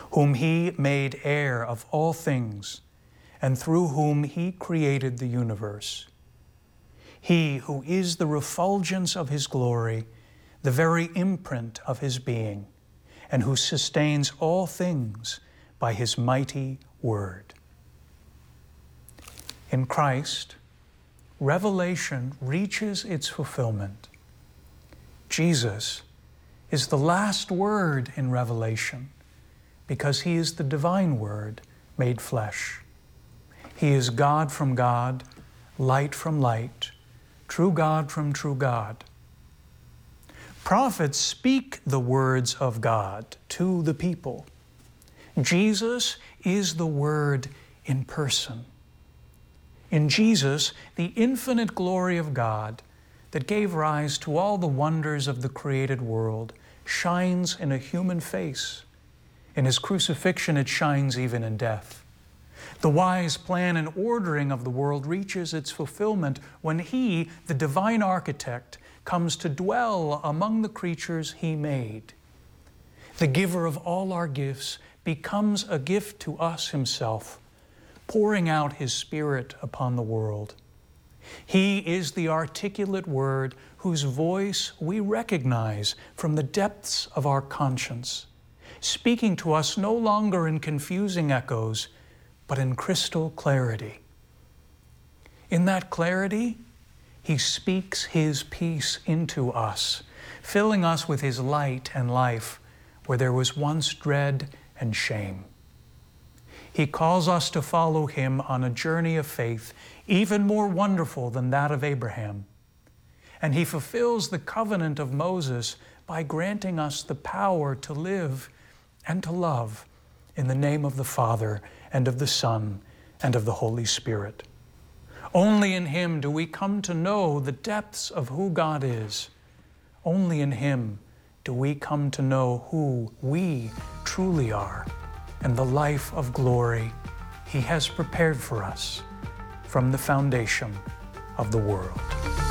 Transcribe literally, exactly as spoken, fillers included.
whom he made heir of all things, and through whom he created the universe. He who is the refulgence of his glory, the very imprint of his being, and who sustains all things by his mighty word. In Christ, revelation reaches its fulfillment. Jesus is the last word in Revelation because he is the divine word made flesh. He is God from God, light from light, true God from true God. Prophets speak the words of God to the people. Jesus is the Word in person. In Jesus, the infinite glory of God that gave rise to all the wonders of the created world shines in a human face. In his crucifixion, it shines even in death. The wise plan and ordering of the world reaches its fulfillment when he, the divine architect, comes to dwell among the creatures he made. The giver of all our gifts becomes a gift to us himself, pouring out his Spirit upon the world. He is the articulate word whose voice we recognize from the depths of our conscience, speaking to us no longer in confusing echoes, but in crystal clarity. In that clarity, he speaks his peace into us, filling us with his light and life where there was once dread and shame. He calls us to follow him on a journey of faith, even more wonderful than that of Abraham. And he fulfills the covenant of Moses by granting us the power to live and to love in the name of the Father and of the Son and of the Holy Spirit. Only in him do we come to know the depths of who God is. Only in him do we come to know who we truly are and the life of glory he has prepared for us from the foundation of the world.